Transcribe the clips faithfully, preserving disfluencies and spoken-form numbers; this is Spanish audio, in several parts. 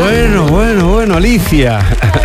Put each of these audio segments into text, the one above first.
Bueno, bueno, bueno, Alicia.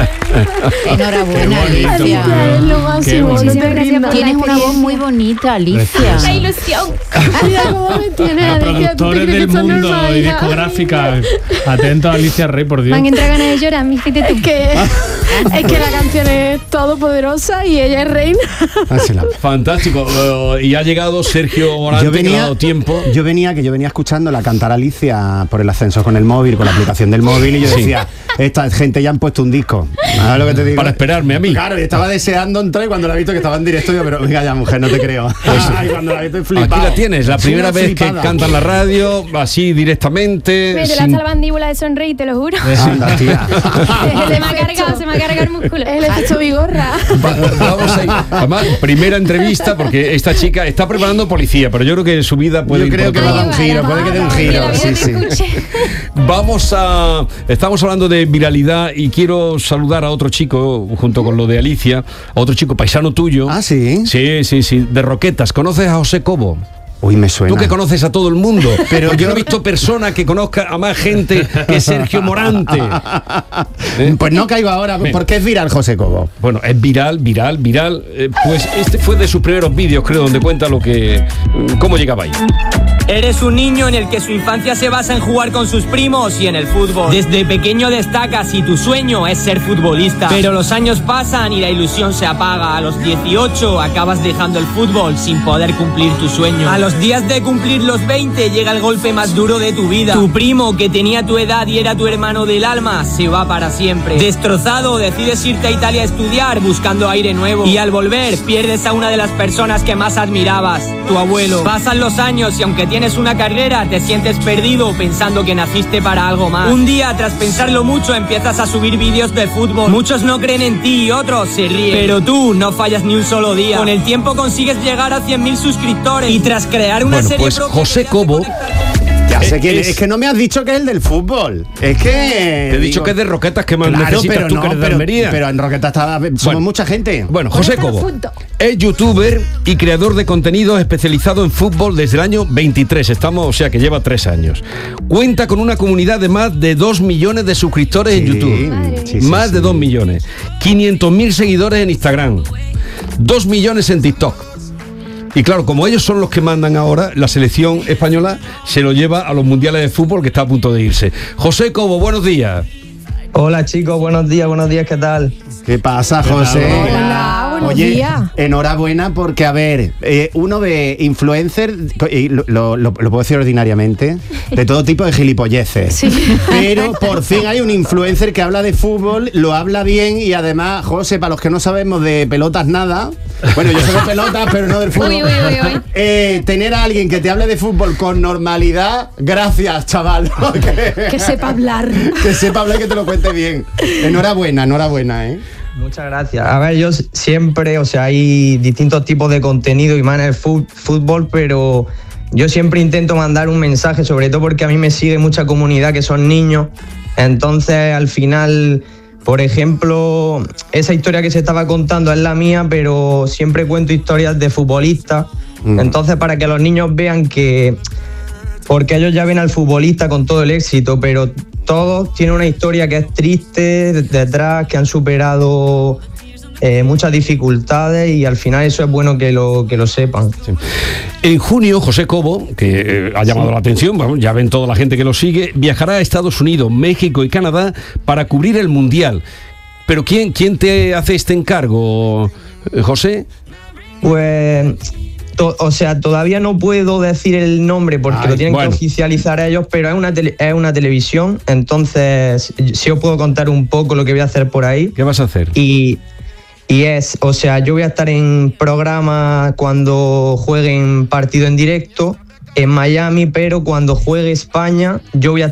Enhorabuena, Alicia. Alicia es lo máximo. Muchísimas gracias por Tienes una voz muy bonita, Alicia. La ilusión. Mira cómo me tienes, Los productores del mundo y discográfica. Atento a Alicia Rey, por Dios. Me han entrado ganas de llorar, mi fíjate tú. Es que, es que la canción es todopoderosa y ella es reina. Fantástico. Uh, y ha llegado Sergio Morante, yo venía, que ha dado tiempo. Yo venía, que yo venía escuchándola cantar a Alicia por el ascensor con el móvil, con la aplicación del móvil, y yo decía, sí. Esta gente ya han puesto un disco. ¿Sabes lo que te digo? Para esperarme a mí. Claro, y estaba deseando entrar y cuando la he visto que estaba en directo, yo, pero venga ya, mujer, no te creo. Pues, Ay, cuando la he visto he flipado. Aquí la tienes, la primera vez flipada. Que canta en la radio, así directamente. Me sin... la mandíbula de sonreír, te lo juro. Anda, tía. se me ha cargado, se me ha cargado el músculo. Es el efecto Vigorra. Vamos a ir. Además, primera entrevista, porque esta chica está preparando policía, pero yo creo que su vida puede yo ir creo que va a dar un giro, puede que dé un giro. Sí, sí. Vamos a... Estamos hablando de viralidad y quiero saludar a otro chico, junto con lo de Alicia, a otro chico paisano tuyo. Ah, ¿sí? Sí, sí, sí, de Roquetas. ¿Conoces a José Cobo? Uy, me suena. Tú que conoces a todo el mundo, pero yo no he visto persona que conozca a más gente que Sergio Morante. ¿Eh? Pues no caigo ahora. ¿Por qué es viral José Cobo? Bueno, es viral, viral, viral. Eh, pues este fue de sus primeros vídeos, creo, donde cuenta lo que... cómo llegaba ahí. Eres un niño en el que su infancia se basa en jugar con sus primos y en el fútbol. Desde pequeño destacas y tu sueño es ser futbolista. Pero los años pasan y la ilusión se apaga. A los dieciocho acabas dejando el fútbol sin poder cumplir tu sueño. A los días de cumplir los veinte llega el golpe más duro de tu vida. Tu primo, que tenía tu edad y era tu hermano del alma, se va para siempre. Destrozado, decides irte a Italia a estudiar buscando aire nuevo. Y al volver pierdes a una de las personas que más admirabas, tu abuelo. Pasan los años y aunque tienes una carrera, te sientes perdido pensando que naciste para algo más. Un día, tras pensarlo mucho, empiezas a subir vídeos de fútbol. Muchos no creen en ti y otros se ríen, pero tú no fallas ni un solo día. Con el tiempo consigues llegar a cien mil suscriptores y tras crear una bueno, serie pues José Cobo... Ya sé quién es. Es que no me has dicho que es el del fútbol. Es que... Te he digo, dicho que es de Roquetas, que más claro, necesitas pero tú no, que eres de pero, Almería. Pero en Roquetas está, somos bueno, mucha gente. Bueno, José Cobo es youtuber y creador de contenidos especializado en fútbol desde el año veintitrés. Estamos, o sea, que lleva tres años. Cuenta con una comunidad de más de dos millones de suscriptores sí, en YouTube. Sí, sí, más sí, de dos millones. quinientos mil seguidores en Instagram. dos millones en TikTok. Y claro, como ellos son los que mandan ahora, la selección española se lo lleva a los mundiales de fútbol, que está a punto de irse. José Cobo, buenos días. Hola chicos, buenos días, buenos días, ¿qué tal? ¿Qué pasa, José? Hola, buenos Oye, días. Enhorabuena porque, a ver, eh, uno ve influencer, y lo, lo, lo puedo decir ordinariamente, de todo tipo de gilipolleces. Sí. Pero por fin hay un influencer que habla de fútbol, lo habla bien y además, José, para los que no sabemos de pelotas nada, bueno, yo sé de pelotas, pero no del fútbol. Uy, uy, uy, uy. Eh, tener a alguien que te hable de fútbol con normalidad, gracias, chaval. que, que sepa hablar. Que sepa hablar y que te lo cuente bien. Enhorabuena, enhorabuena, ¿eh? Muchas gracias. A ver, yo siempre, o sea, hay distintos tipos de contenido y más en el fútbol, pero yo siempre intento mandar un mensaje, sobre todo porque a mí me sigue mucha comunidad que son niños. Entonces, al final, por ejemplo, esa historia que se estaba contando es la mía, pero siempre cuento historias de futbolistas. Mm. Entonces, para que los niños vean que... Porque ellos ya ven al futbolista con todo el éxito, pero todos tienen una historia que es triste detrás, que han superado eh, muchas dificultades y al final eso es bueno que lo, que lo sepan. Sí. En junio, José Cobo, que eh, ha llamado sí. la atención, bueno, ya ven toda la gente que lo sigue, viajará a Estados Unidos, México y Canadá para cubrir el Mundial. Pero ¿quién, quién te hace este encargo, José? Pues... To, o sea, todavía no puedo decir el nombre porque Ay, lo tienen bueno. que oficializar ellos, pero es una, tele, es una televisión, entonces sí os puedo contar un poco lo que voy a hacer por ahí. ¿Qué vas a hacer? Y, y es, o sea, yo voy a estar en programa cuando jueguen partido en directo en Miami, pero cuando juegue España yo voy a